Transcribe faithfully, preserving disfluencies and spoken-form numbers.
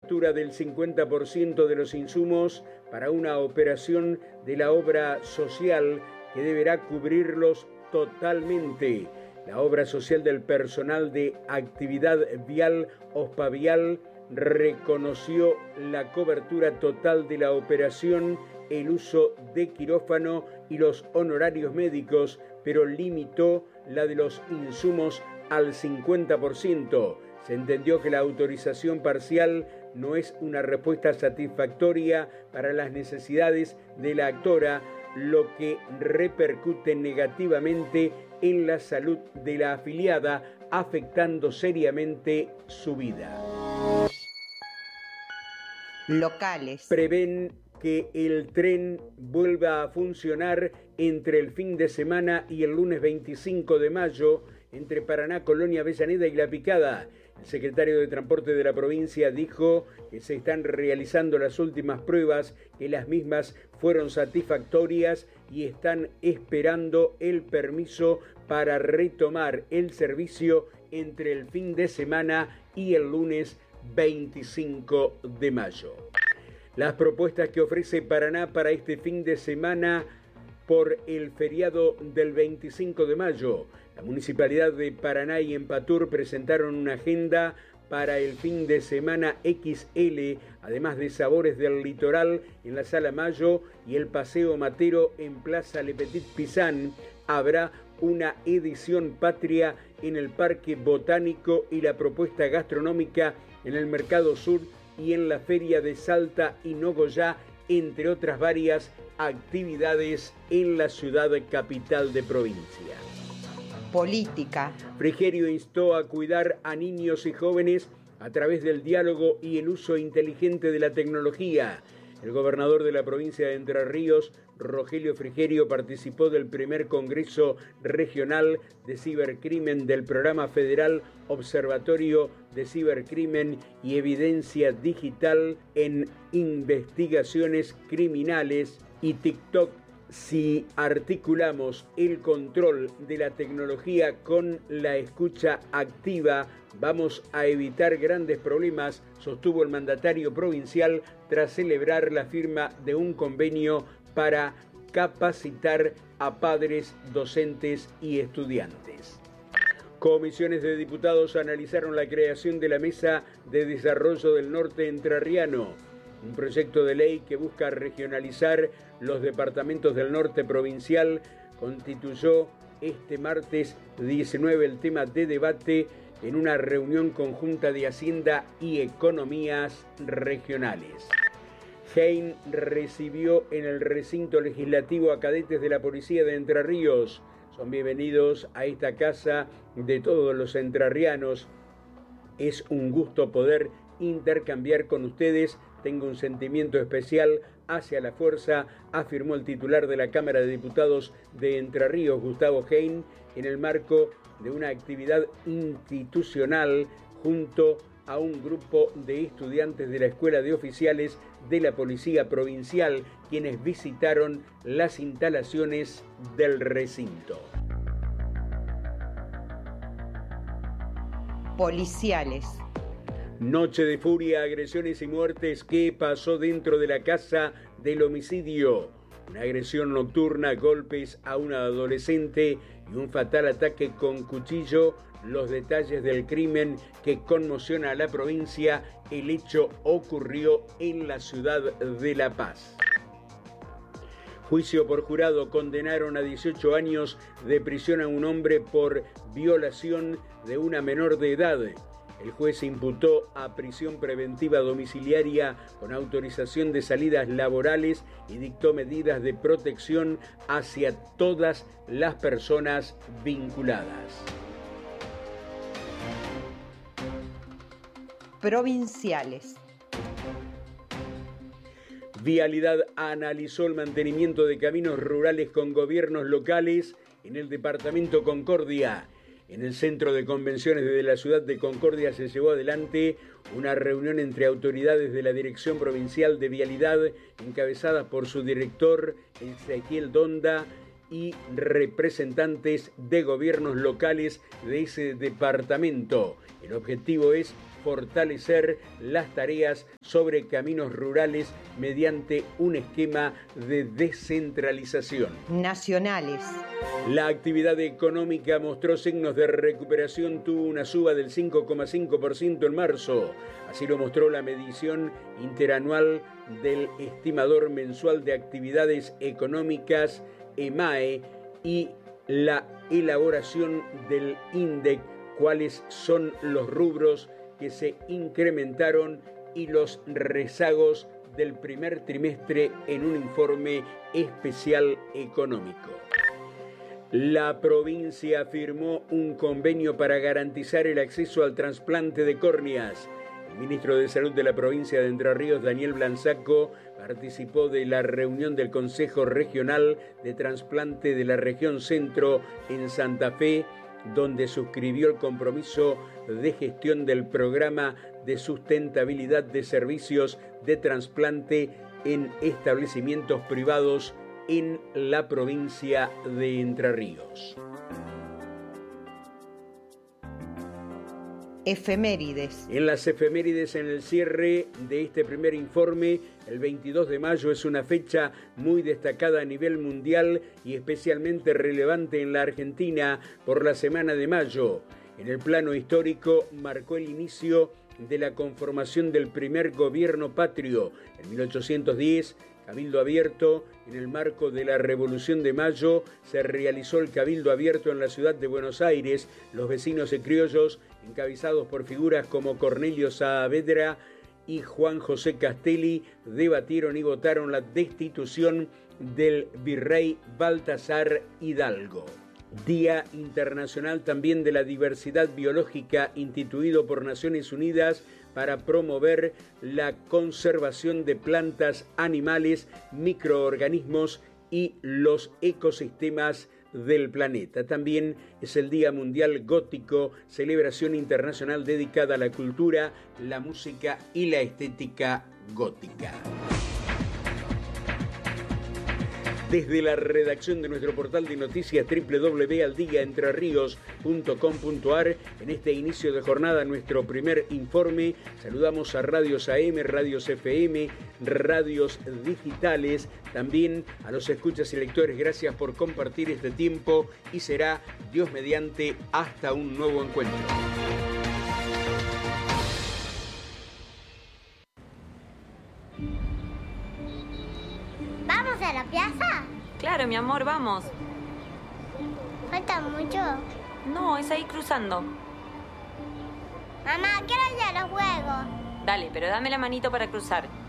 cobertura del cincuenta por ciento de los insumos para una operación de la obra social que deberá cubrirlos totalmente. La obra social del personal de actividad vial Ospavial reconoció la cobertura total de la operación, el uso de quirófano y los honorarios médicos, pero limitó la de los insumos al cincuenta por ciento. Se entendió que la autorización parcial no es una respuesta satisfactoria para las necesidades de la actora, lo que repercute negativamente en la salud de la afiliada, afectando seriamente su vida. Locales. Prevén que el tren vuelva a funcionar entre el fin de semana y el lunes veinticinco de mayo entre Paraná, Colonia, Avellaneda y La Picada. El secretario de Transporte de la provincia dijo que se están realizando las últimas pruebas, que las mismas fueron satisfactorias y están esperando el permiso para retomar el servicio entre el fin de semana y el lunes veinticinco de mayo. Las propuestas que ofrece Paraná para este fin de semana por el feriado del veinticinco de mayo. La Municipalidad de Paraná y Empatur presentaron una agenda para el fin de semana equis ele, además de Sabores del Litoral en la Sala Mayo y el Paseo Matero en Plaza Le Petit Pizan. Habrá una edición patria en el Parque Botánico y la propuesta gastronómica en el Mercado Sur y en la Feria de Salta y Nogoyá, entre otras varias actividades en la ciudad capital de provincia. Política. Frigerio instó a cuidar a niños y jóvenes a través del diálogo y el uso inteligente de la tecnología. El gobernador de la provincia de Entre Ríos, Rogelio Frigerio, participó del primer Congreso Regional de Cibercrimen del Programa Federal Observatorio de Cibercrimen y Evidencia Digital en Investigaciones Criminales y TikTok. Si articulamos el control de la tecnología con la escucha activa, vamos a evitar grandes problemas, sostuvo el mandatario provincial tras celebrar la firma de un convenio para capacitar a padres, docentes y estudiantes. Comisiones de diputados analizaron la creación de la Mesa de Desarrollo del Norte Entrerriano, un proyecto de ley que busca regionalizar los departamentos del norte provincial. Constituyó este martes diecinueve el tema de debate en una reunión conjunta de Hacienda y Economías Regionales. Hein recibió en el recinto legislativo a cadetes de la Policía de Entre Ríos. Son bienvenidos a esta casa de todos los entrerrianos. Es un gusto poder intercambiar con ustedes. Tengo un sentimiento especial hacia la fuerza, afirmó el titular de la Cámara de Diputados de Entre Ríos, Gustavo Hein, en el marco de una actividad institucional junto a un grupo de estudiantes de la Escuela de Oficiales de la Policía Provincial, quienes visitaron las instalaciones del recinto. Policiales. Noche de furia, agresiones y muertes. ¿Qué pasó dentro de la casa del homicidio? Una agresión nocturna, golpes a una adolescente y un fatal ataque con cuchillo. Los detalles del crimen que conmociona a la provincia. El hecho ocurrió en la ciudad de La Paz. Juicio por jurado. Condenaron a dieciocho años de prisión a un hombre por violación de una menor de edad. El juez imputó a prisión preventiva domiciliaria con autorización de salidas laborales y dictó medidas de protección hacia todas las personas vinculadas. Provinciales. Vialidad analizó el mantenimiento de caminos rurales con gobiernos locales en el departamento Concordia. En el Centro de Convenciones de la ciudad de Concordia se llevó adelante una reunión entre autoridades de la Dirección Provincial de Vialidad, encabezada por su director, Ezequiel Donda, y representantes de gobiernos locales de ese departamento. El objetivo es fortalecer las tareas sobre caminos rurales mediante un esquema de descentralización. Nacionales. La actividad económica mostró signos de recuperación, tuvo una suba del cinco coma cinco por ciento en marzo. Así lo mostró la medición interanual del Estimador Mensual de Actividades Económicas, EMAE, y la elaboración del INDEC, cuáles son los rubros que se incrementaron y los rezagos del primer trimestre en un informe especial económico. La provincia firmó un convenio para garantizar el acceso al trasplante de córneas. El ministro de Salud de la provincia de Entre Ríos, Daniel Blanzaco, participó de la reunión del Consejo Regional de Trasplante de la Región Centro en Santa Fe, donde suscribió el compromiso de gestión del programa de sustentabilidad de servicios de trasplante en establecimientos privados en la provincia de Entre Ríos. Efemérides. En las efemérides, en el cierre de este primer informe, el veintidós de mayo es una fecha muy destacada a nivel mundial y especialmente relevante en la Argentina por la Semana de Mayo. En el plano histórico, marcó el inicio de la conformación del primer gobierno patrio. En mil ochocientos diez, Cabildo Abierto. En el marco de la Revolución de Mayo se realizó el Cabildo Abierto en la ciudad de Buenos Aires. Los vecinos y criollos, encabezados por figuras como Cornelio Saavedra y Juan José Castelli, debatieron y votaron la destitución del virrey Baltasar Hidalgo. Día Internacional también de la Diversidad Biológica, instituido por Naciones Unidas para promover la conservación de plantas, animales, microorganismos y los ecosistemas del planeta. También es el Día Mundial Gótico, celebración internacional dedicada a la cultura, la música y la estética gótica. Desde la redacción de nuestro portal de noticias doble u doble u doble u punto al dia entre ríos punto com punto a r, en este inicio de jornada, nuestro primer informe, saludamos a Radios A M, Radios F M, Radios Digitales, también a los escuchas y lectores, gracias por compartir este tiempo y será, Dios mediante, hasta un nuevo encuentro. ¿Vamos a la plaza? Claro, mi amor, vamos. ¿Falta mucho? No, es ahí cruzando. Mamá, quiero ir a los juegos. Dale, pero dame la manito para cruzar.